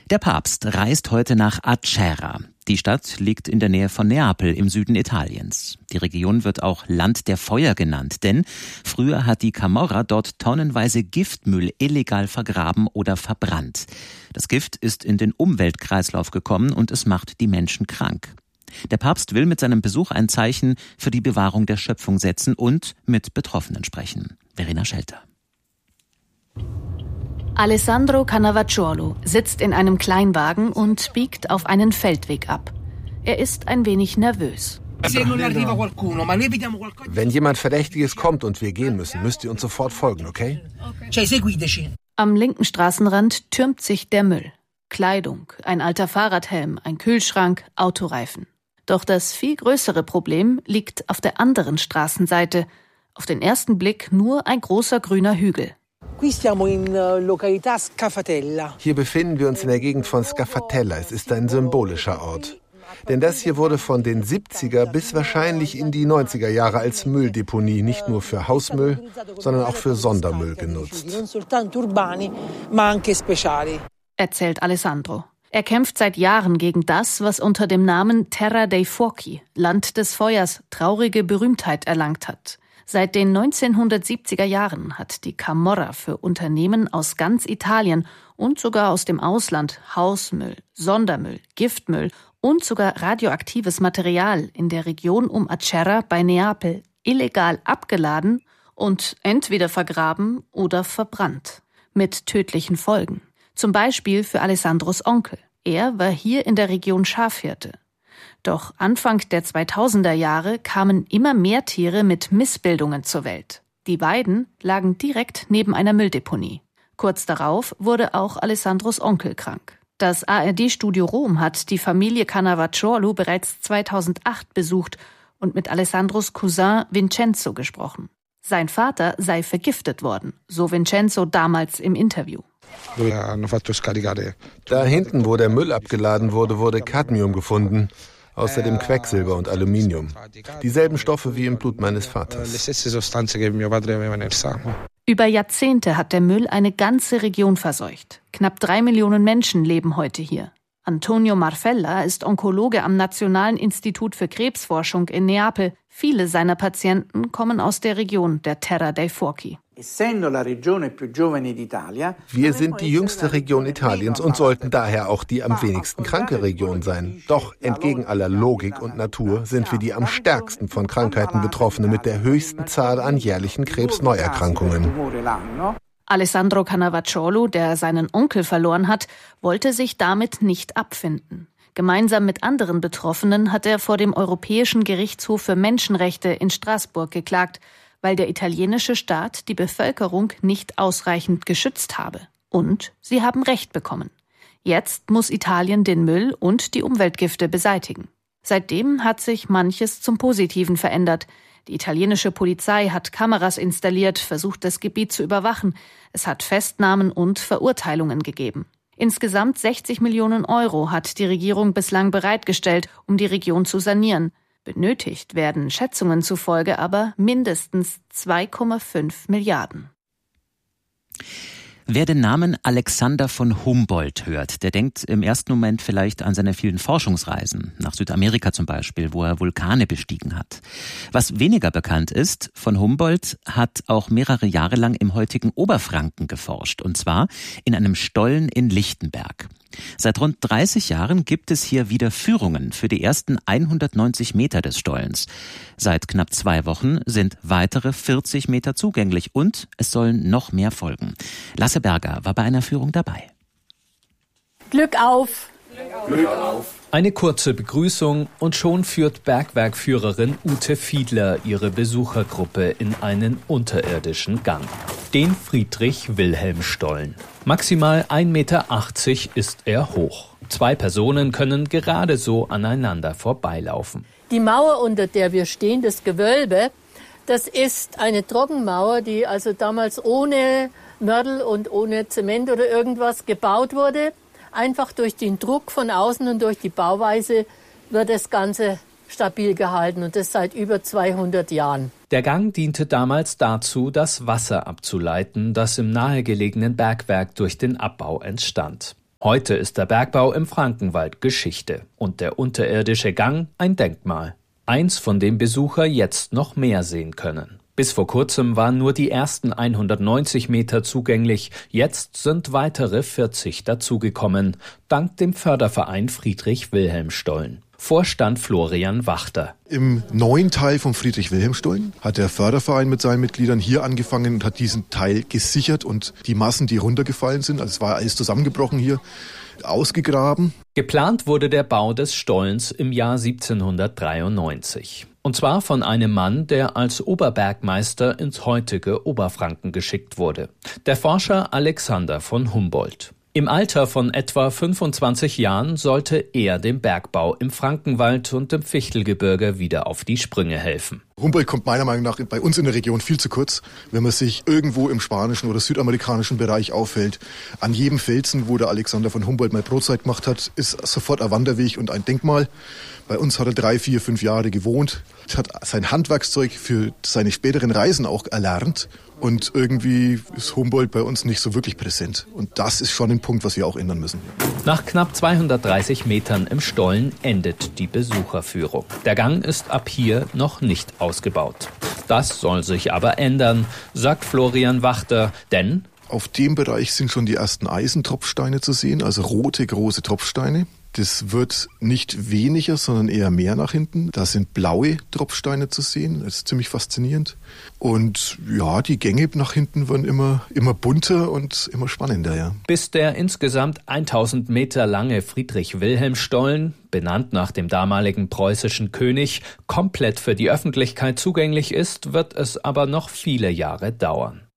Der Papst reist heute nach Acerra. Die Stadt liegt in der Nähe von Neapel im Süden Italiens. Die Region wird auch Land der Feuer genannt, denn früher hat die Camorra dort tonnenweise Giftmüll illegal vergraben oder verbrannt. Das Gift ist in den Umweltkreislauf gekommen und es macht die Menschen krank. Der Papst will mit seinem Besuch ein Zeichen für die Bewahrung der Schöpfung setzen und mit Betroffenen sprechen. Verena Schelter. Alessandro Cannavacciuolo sitzt in einem Kleinwagen und biegt auf einen Feldweg ab. Er ist ein wenig nervös. Wenn jemand Verdächtiges kommt und wir gehen müssen, müsst ihr uns sofort folgen, okay? Am linken Straßenrand türmt sich der Müll. Kleidung, ein alter Fahrradhelm, ein Kühlschrank, Autoreifen. Doch das viel größere Problem liegt auf der anderen Straßenseite. Auf den ersten Blick nur ein großer grüner Hügel. Hier befinden wir uns in der Gegend von Scafatella. Es ist ein symbolischer Ort. Denn das hier wurde von den 70er bis wahrscheinlich in die 90er Jahre als Mülldeponie nicht nur für Hausmüll, sondern auch für Sondermüll genutzt. Erzählt Alessandro. Er kämpft seit Jahren gegen das, was unter dem Namen Terra dei Fuochi, Land des Feuers, traurige Berühmtheit erlangt hat. Seit den 1970er Jahren hat die Camorra für Unternehmen aus ganz Italien und sogar aus dem Ausland Hausmüll, Sondermüll, Giftmüll und sogar radioaktives Material in der Region um Acerra bei Neapel illegal abgeladen und entweder vergraben oder verbrannt. Mit tödlichen Folgen. Zum Beispiel für Alessandros Onkel. Er war hier in der Region Schafhirte. Doch Anfang der 2000er Jahre kamen immer mehr Tiere mit Missbildungen zur Welt. Die Weiden lagen direkt neben einer Mülldeponie. Kurz darauf wurde auch Alessandros Onkel krank. Das ARD-Studio Rom hat die Familie Cannavacciuolo bereits 2008 besucht und mit Alessandros Cousin Vincenzo gesprochen. Sein Vater sei vergiftet worden, so Vincenzo damals im Interview. Da hinten, wo der Müll abgeladen wurde, wurde Cadmium gefunden. Außerdem Quecksilber und Aluminium. Dieselben Stoffe wie im Blut meines Vaters. Über Jahrzehnte hat der Müll eine ganze Region verseucht. Knapp 3 Millionen Menschen leben heute hier. Antonio Marfella ist Onkologe am Nationalen Institut für Krebsforschung in Neapel. Viele seiner Patienten kommen aus der Region der Terra dei Fuochi. Wir sind die jüngste Region Italiens und sollten daher auch die am wenigsten kranke Region sein. Doch entgegen aller Logik und Natur sind wir die am stärksten von Krankheiten Betroffene mit der höchsten Zahl an jährlichen Krebsneuerkrankungen. Alessandro Cannavacciuolo, der seinen Onkel verloren hat, wollte sich damit nicht abfinden. Gemeinsam mit anderen Betroffenen hat er vor dem Europäischen Gerichtshof für Menschenrechte in Straßburg geklagt, weil der italienische Staat die Bevölkerung nicht ausreichend geschützt habe. Und sie haben Recht bekommen. Jetzt muss Italien den Müll und die Umweltgifte beseitigen. Seitdem hat sich manches zum Positiven verändert. Die italienische Polizei hat Kameras installiert, versucht, das Gebiet zu überwachen. Es hat Festnahmen und Verurteilungen gegeben. Insgesamt 60 Millionen Euro hat die Regierung bislang bereitgestellt, um die Region zu sanieren. Benötigt werden Schätzungen zufolge aber mindestens 2,5 Milliarden. Wer den Namen Alexander von Humboldt hört, der denkt im ersten Moment vielleicht an seine vielen Forschungsreisen, nach Südamerika zum Beispiel, wo er Vulkane bestiegen hat. Was weniger bekannt ist, von Humboldt hat auch mehrere Jahre lang im heutigen Oberfranken geforscht, und zwar in einem Stollen in Lichtenberg. Seit rund 30 Jahren gibt es hier wieder Führungen für die ersten 190 Meter des Stollens. Seit knapp 2 Wochen sind weitere 40 Meter zugänglich und es sollen noch mehr folgen. Lasse Berger war bei einer Führung dabei. Glück auf! Glück auf! Eine kurze Begrüßung und schon führt Bergwerkführerin Ute Fiedler ihre Besuchergruppe in einen unterirdischen Gang. Den Friedrich-Wilhelm-Stollen. Maximal 1,80 Meter ist er hoch. 2 Personen können gerade so aneinander vorbeilaufen. Die Mauer, unter der wir stehen, das Gewölbe, das ist eine Trockenmauer, die also damals ohne Mörtel und ohne Zement oder irgendwas gebaut wurde. Einfach durch den Druck von außen und durch die Bauweise wird das Ganze stabil gehalten und das seit über 200 Jahren. Der Gang diente damals dazu, das Wasser abzuleiten, das im nahegelegenen Bergwerk durch den Abbau entstand. Heute ist der Bergbau im Frankenwald Geschichte und der unterirdische Gang ein Denkmal. Eins, von dem Besucher jetzt noch mehr sehen können. Bis vor kurzem waren nur die ersten 190 Meter zugänglich, jetzt sind weitere 40 dazugekommen, dank dem Förderverein Friedrich-Wilhelm-Stollen. Vorstand Florian Wachter. Im neuen Teil vom Friedrich-Wilhelm-Stollen hat der Förderverein mit seinen Mitgliedern hier angefangen und hat diesen Teil gesichert und die Massen, die runtergefallen sind, also es war alles zusammengebrochen hier, ausgegraben. Geplant wurde der Bau des Stollens im Jahr 1793. Und zwar von einem Mann, der als Oberbergmeister ins heutige Oberfranken geschickt wurde. Der Forscher Alexander von Humboldt. Im Alter von etwa 25 Jahren sollte er dem Bergbau im Frankenwald und im Fichtelgebirge wieder auf die Sprünge helfen. Humboldt kommt meiner Meinung nach bei uns in der Region viel zu kurz, wenn man sich irgendwo im spanischen oder südamerikanischen Bereich aufhält. An jedem Felsen, wo der Alexander von Humboldt mal Brotzeit gemacht hat, ist sofort ein Wanderweg und ein Denkmal. Bei uns hat er 3, 4, 5 Jahre gewohnt, hat sein Handwerkszeug für seine späteren Reisen auch erlernt. Und irgendwie ist Humboldt bei uns nicht so wirklich präsent. Und das ist schon ein Punkt, was wir auch ändern müssen. Nach knapp 230 Metern im Stollen endet die Besucherführung. Der Gang ist ab hier noch nicht ausgebaut. Das soll sich aber ändern, sagt Florian Wachter, denn auf dem Bereich sind schon die ersten Eisentropfsteine zu sehen, also rote, große Tropfsteine. Das wird nicht weniger, sondern eher mehr nach hinten. Da sind blaue Tropfsteine zu sehen. Das ist ziemlich faszinierend. Und ja, die Gänge nach hinten werden immer bunter und immer spannender, ja. Bis der insgesamt 1000 Meter lange Friedrich-Wilhelm-Stollen, benannt nach dem damaligen preußischen König, komplett für die Öffentlichkeit zugänglich ist, wird es aber noch viele Jahre dauern.